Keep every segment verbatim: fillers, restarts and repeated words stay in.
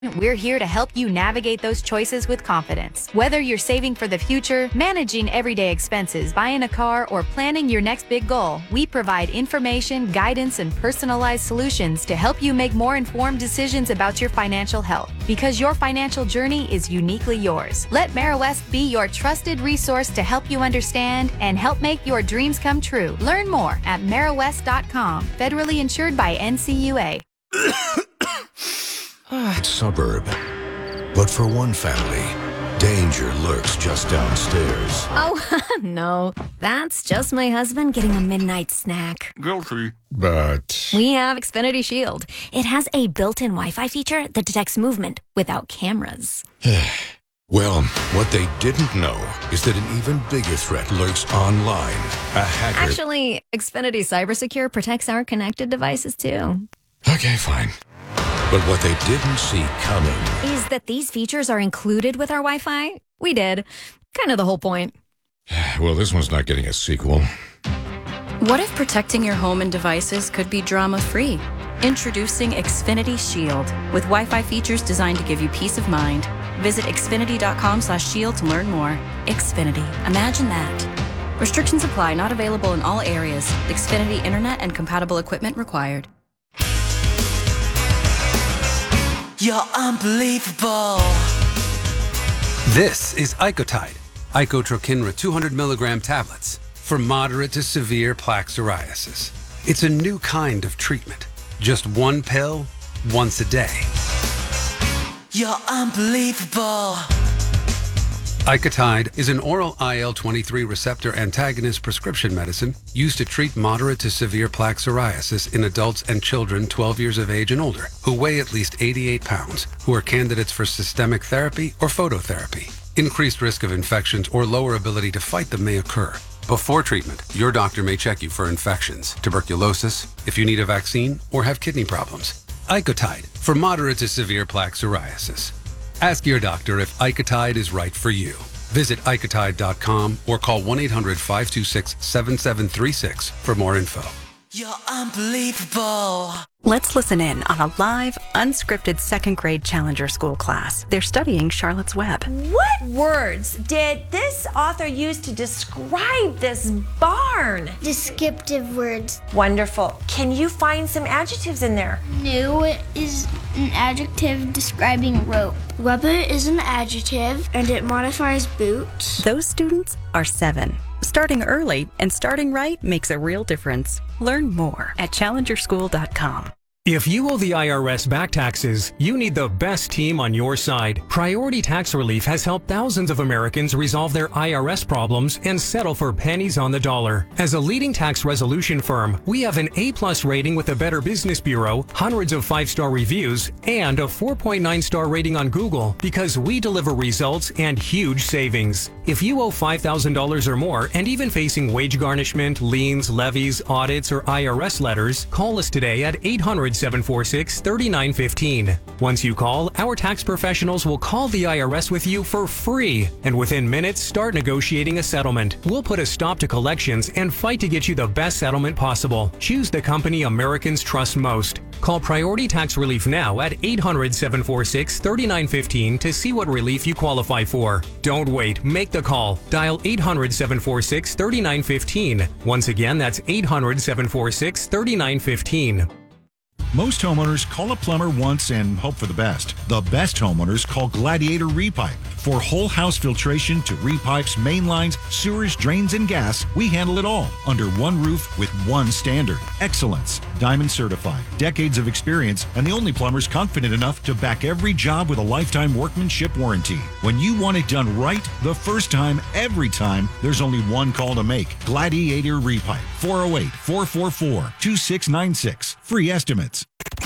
We're here to help you navigate those choices with confidence. Whether you're saving for the future, managing everyday expenses, buying a car, or planning your next big goal, we provide information, guidance, and personalized solutions to help you make more informed decisions about your financial health. Because your financial journey is uniquely yours. Let AmeriWest be your trusted resource to help you understand and help make your dreams come true. Learn more at AmeriWest dot com. Federally insured by N C U A. Suburb. But for one family, danger lurks just downstairs. Oh, no. That's just my husband getting a midnight snack. Guilty. But We have Xfinity Shield. It has a built-in Wi-Fi feature that detects movement without cameras. well, what they didn't know is that an even bigger threat lurks online. A hacker... Actually, Xfinity Cybersecure protects our connected devices, too. Okay, fine. But what they didn't see coming is that these features are included with our Wi-Fi. We did. Kind of the whole point. Well, this one's not getting a sequel. What if protecting your home and devices could be drama-free? Introducing Xfinity Shield with Wi-Fi features designed to give you peace of mind. Visit xfinity dot com slash shield to learn more. Xfinity. Imagine that. Restrictions apply. Not available in all areas. Xfinity Internet and compatible equipment required. You're unbelievable. This is Icotide, Icotrokinra two hundred milligram tablets for moderate to severe plaque psoriasis. It's a new kind of treatment. Just one pill, once a day. You're unbelievable. Icotide is an oral I L twenty-three receptor antagonist prescription medicine used to treat moderate to severe plaque psoriasis in adults and children twelve years of age and older who weigh at least eighty-eight pounds, who are candidates for systemic therapy or phototherapy. Increased risk of infections or lower ability to fight them may occur. Before treatment, your doctor may check you for infections, tuberculosis, if you need a vaccine, or have kidney problems. Icotide for moderate to severe plaque psoriasis. Ask your doctor if Icotide is right for you. Visit icotide dot com or call one eight hundred five two six seven seven three six for more info. You're unbelievable. Let's listen in on a live, unscripted second grade Challenger School class. They're studying Charlotte's Web. What words did this author use to describe this barn? Descriptive words. Wonderful. Can you find some adjectives in there? New is an adjective describing rope. Rubber is an adjective and it modifies boots. Those students are seven. Starting early and starting right makes a real difference. Learn more at challenger school dot com. If you owe the I R S back taxes, you need the best team on your side. Priority Tax Relief has helped thousands of Americans resolve their I R S problems and settle for pennies on the dollar. As a leading tax resolution firm, we have an A-plus rating with the Better Business Bureau, hundreds of five-star reviews, and a four point nine star rating on Google because we deliver results and huge savings. If you owe five thousand dollars or more and even facing wage garnishment, liens, levies, audits, or I R S letters, call us today at eight hundred, seven four six, three nine one five. Once you call, our tax professionals will call the I R S with you for free, and within minutes start negotiating a settlement. We'll put a stop to collections and fight to get you the best settlement possible. Choose the company Americans trust most. Call Priority Tax Relief now at eight hundred, seven four six, three nine one five to see what relief you qualify for. Don't wait, make the call. Dial eight hundred, seven four six, three nine one five. Once again, that's eight hundred, seven four six, three nine one five. Most homeowners call a plumber once and hope for the best. The best homeowners call Gladiator Repipe. For whole house filtration to repipes, main lines, sewers, drains, and gas, we handle it all under one roof with one standard. Excellence. Diamond certified. Decades of experience, and the only plumbers confident enough to back every job with a lifetime workmanship warranty. When you want it done right, the first time, every time, there's only one call to make. Gladiator Repipe. four oh eight, four four four, two six nine six. Free estimates.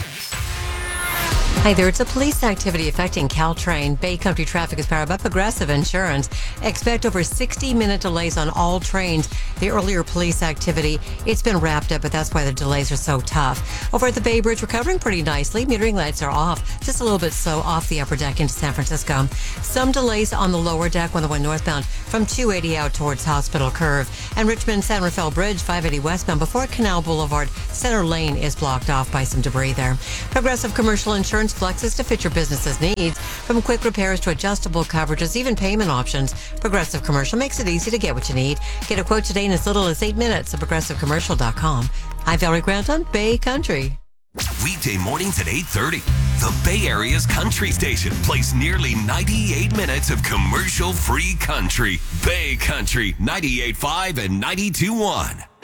Hi there, it's a police activity affecting Caltrain. Bay Country Traffic is powered by Progressive Insurance. Expect over sixty minute delays on all trains. The earlier police activity, it's been wrapped up, but that's why the delays are so tough. Over at the Bay Bridge, recovering pretty nicely. Metering lights are off, just a little bit slow off the upper deck into San Francisco. Some delays on the lower deck when the one northbound from two eighty out towards Hospital Curve. And Richmond San Rafael Bridge, five eighty westbound before Canal Boulevard. Center Lane is blocked off by some debris there. Progressive Commercial Insurance flexes to fit your business's needs. From quick repairs to adjustable coverages, even payment options, Progressive Commercial makes it easy to get what you need. Get a quote today in as little as eight minutes at progressive commercial dot com. I'm Valerie Grant on Bay Country. Weekday mornings at eight thirty. The Bay Area's country station plays nearly ninety-eight minutes of commercial-free country. Bay Country, ninety-eight point five and ninety-two point one.